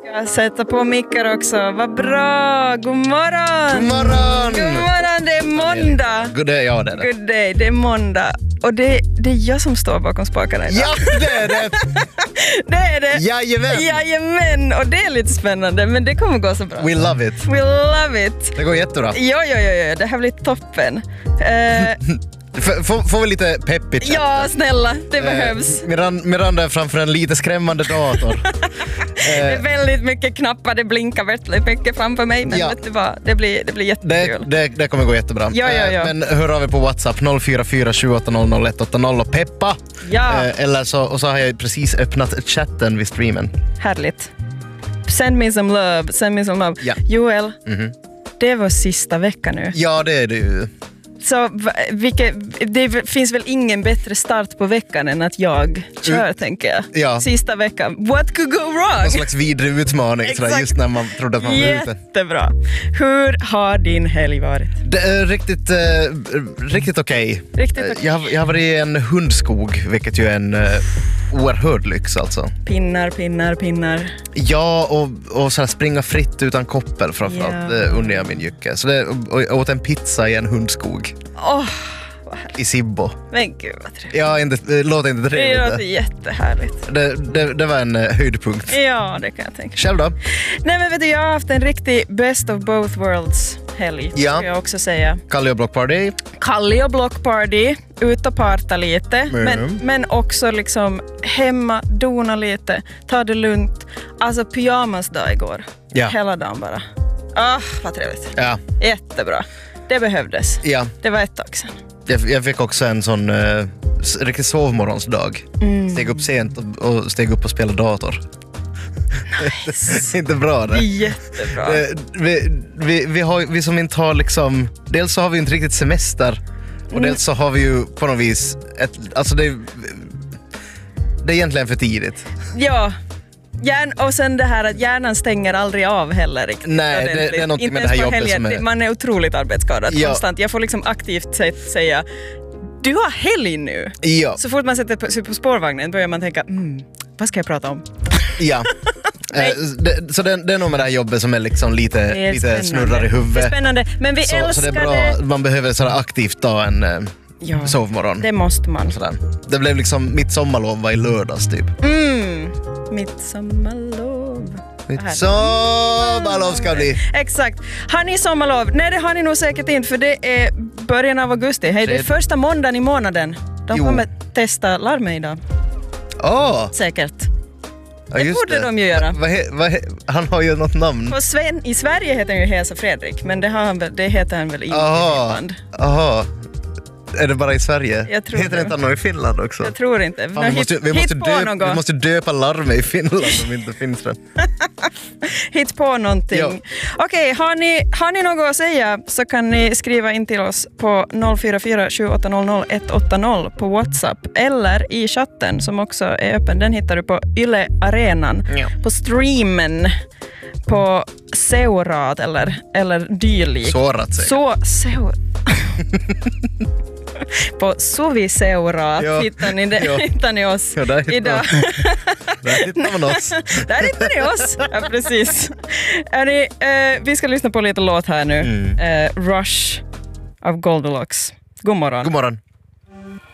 Jag sätter på mickar också. Vad bra. God morgon. God morgon. God morgon, det är måndag. God day, ja det är det. Good day, det är måndag. Och det är jag som står bakom spakarna idag. Ja, det är det. Det är det. Jajamän. Jajamän. Och det är lite spännande, men det kommer gå så bra. We love it. We love it. Det går jättebra. Ja. Det här blir toppen. Får vi lite pepp i chatten? Ja, snälla. Det behövs. Miranda är framför en lite skrämmande dator. Det är väldigt mycket knappar, det blinkar väldigt mycket framför mig, men vet du vad, det blir jättekul. Det kommer gå jättebra. Ja. Men hör av er på WhatsApp 044 780 180 och peppa. Ja. Eller så har jag precis öppnat chatten vid streamen. Härligt. Send me some love. Ja. Joel, det var sista veckan nu. Ja, det är det ju. Så det finns väl ingen bättre start på veckan än att jag kör, tänker jag. Ja. Sista veckan. What could go wrong? Någon slags vidrig utmaning sådär, just när man trodde att man var ute. Jättebra. Hur har din helg varit? Det är riktigt okej. Riktigt okej. Jag har varit i en hundskog, vilket ju är en oerhörd lyx alltså. Pinnar. Ja, och så här springa fritt utan koppel framförallt under jag min jycke. Så jag åt en pizza i en hundskog. Vad härligt. I Sibbo. Men gud vad trevligt. Ja, låter inte trevligt. Det låter jättehärligt. Det var en höjdpunkt. Ja, det kan jag tänka. Själv då? Nej, men vet du, jag har haft en riktig best of both worlds helg. Ja. Ska jag också säga. Kalle och blockparty. Kalle och blockparty. Ut och parta lite. Men också liksom hemma, dona lite. Ta det lugnt. Alltså pyjamasdag igår. Ja. Hela dagen bara. Vad trevligt. Ja. Jättebra. Det behövdes. Ja. Det var ett tag sedan. Jag fick också en sån riktigt sovmorgonsdag. Steg upp sent och steg upp och spelade dator. Nice. Inte bra det. Det är jättebra. Vi som inte har liksom... Dels så har vi inte riktigt semester. Och dels så har vi ju på något vis... Alltså det är egentligen för tidigt. Ja. Och sen det här att hjärnan stänger aldrig av heller riktigt. Nej, det är något med det här jobbet som är... Man är otroligt arbetsskadad konstant. Jag får liksom aktivt säga, du har helg nu. Ja. Så fort man sätter sig på spårvagnen börjar man tänka, vad ska jag prata om? Ja. Så det är nog med det här jobbet som är liksom lite snurrar i huvudet. Det är spännande, men vi älskar så det är bra. Man behöver så aktivt ta en sovmorgon. Det måste man. Sådär. Det blev liksom, mitt sommarlov var i lördags typ. Mitt sommarlov. Mitt sommarlov ska bli. Exakt. Har ni sommarlov? Nej, det har ni nog säkert inte, för det är början av augusti. Hej, det är första måndagen i månaden. De kommer testa larmet idag. Säkert. Ja, det borde de ju göra. Han har ju något namn. I Sverige heter han ju Hesa Fredrik, men det heter han väl i Finland. Aha. Är det bara i Sverige? Jag tror heter det inte något i Finland också? Jag tror inte. Vi måste döpa larmet i Finland om inte finns det. Hitt på någonting. Ja. Okej, har ni något att säga så kan ni skriva in till oss på 044 780 180 på WhatsApp eller i chatten som också är öppen. Den hittar du på Yle Arenan, på streamen, på Seurat eller dylik. Sårat sig. På Suviseurat hittar ni oss idag. Där hittar man oss. Där hittar ni oss. Ja, precis. Vi ska lyssna på lite låt här nu. Rush av Goldilocks. God morgon. God morgon.